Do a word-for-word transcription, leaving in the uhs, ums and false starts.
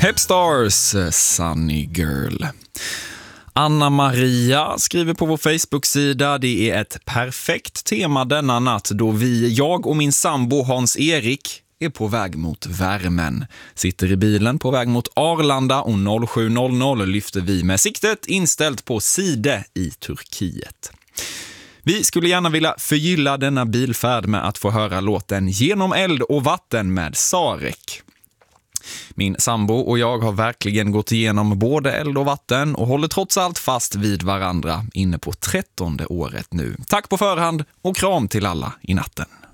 Hepstars, Sunny Girl. Anna-Maria skriver på vår Facebook-sida: det är ett perfekt tema denna natt då vi, jag och min sambo Hans-Erik är på väg mot värmen. Sitter i bilen på väg mot Arlanda och noll sju noll noll lyfter vi med siktet inställt på Side i Turkiet. Vi skulle gärna vilja förgylla denna bilfärd med att få höra låten Genom eld och vatten med Sarek. Min sambo och jag har verkligen gått igenom både eld och vatten och håller trots allt fast vid varandra inne på trettonde året nu. Tack på förhand och kram till alla i natten.